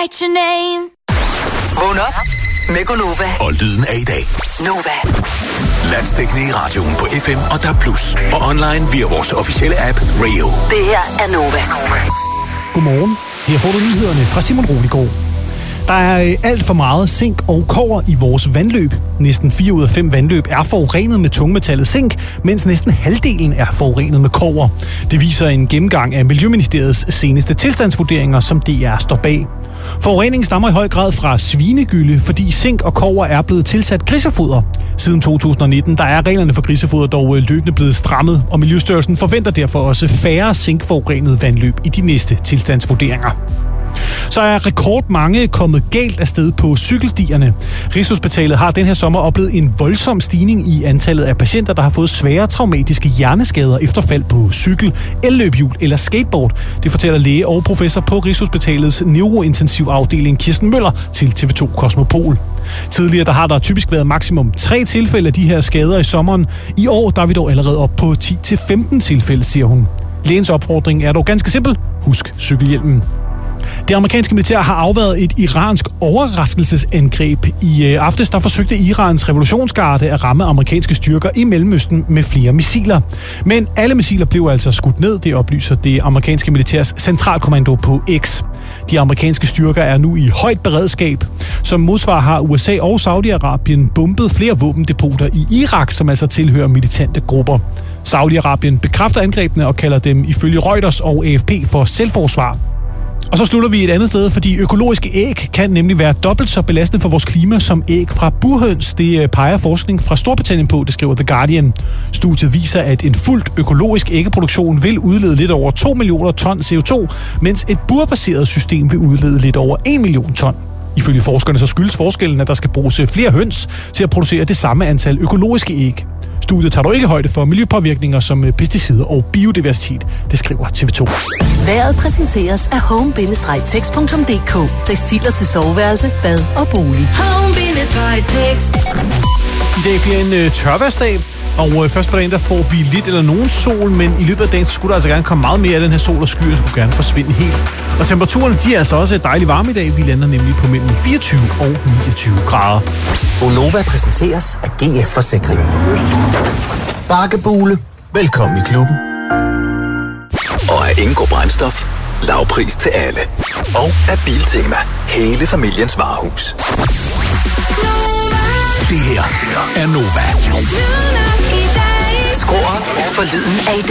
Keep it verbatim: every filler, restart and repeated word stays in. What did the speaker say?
write your name. Vågn op med Gonova. Og lyden af i dag. Nova. Landsdækkende i radioen på F M og D A B plus. Og online via vores officielle app Rio. Det her er Nova. Godmorgen. Her får du nyhederne fra Simon Roligård. Der er alt for meget zink og kobber i vores vandløb. Næsten fire ud af fem vandløb er forurenet med tungmetallet zink, mens næsten halvdelen er forurenet med kobber. Det viser en gennemgang af Miljøministeriets seneste tilstandsvurderinger, som D R står bag. Forureningen stammer i høj grad fra svinegylde, fordi zink og kobber er blevet tilsat grisefoder. Siden to tusind og nitten der er reglerne for grisefoder dog løbende blevet strammet, og Miljøstyrelsen forventer derfor også færre zinkforurenede vandløb i de næste tilstandsvurderinger. Så er rekordmange kommet galt afsted på cykelstierne. Rigshospitalet har den her sommer oplevet en voldsom stigning i antallet af patienter, der har fået svære traumatiske hjerneskader efter fald på cykel, elløbehjul eller skateboard. Det fortæller læge og professor på Rigshospitalets neurointensivafdeling Kirsten Møller til T V to Kosmopol. Tidligere der har der typisk været maksimum tre tilfælde af de her skader i sommeren. I år der er vi dog allerede op på ti til femten tilfælde, siger hun. Lægens opfordring er dog ganske simpel. Husk cykelhjelmen. Det amerikanske militær har afværget et iransk overraskelsesangreb. I øh, aftes der forsøgte Irans revolutionsgarde at ramme amerikanske styrker i Mellemøsten med flere missiler. Men alle missiler blev altså skudt ned, det oplyser det amerikanske militærs centralkommando på X. De amerikanske styrker er nu i højt beredskab. Som modsvar har U S A og Saudi-Arabien bombet flere våbendepoter i Irak, som altså tilhører militante grupper. Saudi-Arabien bekræfter angrebene og kalder dem ifølge Reuters og A F P for selvforsvar. Og så slutter vi et andet sted, fordi økologiske æg kan nemlig være dobbelt så belastende for vores klima som æg fra burhøns. Det peger forskning fra Storbritannien på, det skriver The Guardian. Studiet viser, at en fuldt økologisk æggeproduktion vil udlede lidt over to millioner ton C O to, mens et burbaseret system vil udlede lidt over en million ton. Ifølge forskerne så skyldes forskellen, at der skal bruges flere høns til at producere det samme antal økologiske æg. Studiet tager dog ikke højde for miljøpåvirkninger som pesticider og biodiversitet, det skriver T V to. Vejret præsenteres af home bindestreg tex punktum d k. Tekstiler til soveværelse, bad og bolig. home bindestreg tex. I dag bliver en øh, tørværsdag, og øh, først på dagen der får vi lidt eller nogen sol, men i løbet af dagen så skulle der altså gerne komme meget mere af den her sol, og skyerne skulle gerne forsvinde helt. Og temperaturerne de er altså også dejligt varme i dag. Vi lander nemlig på mellem fireogtyve og niogtyve grader. Gonova præsenteres af G F Forsikring. Bakkebule. Velkommen i klubben. Og af Ingo Brændstof. Lavpris til alle. Og af Biltema. Hele familiens varehus. Det her er Nova. Skru op for lyden af i dag.